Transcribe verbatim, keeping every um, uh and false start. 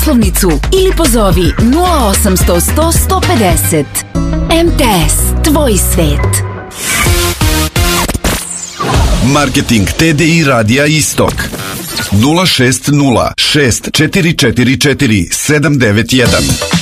poslovnicu ili pozovi nula osamsto sto sto pedeset. M T S, tvoj svet. Marketing T D I Radija Istok nula šest nula šest četiri četiri četiri sedam devet jedan.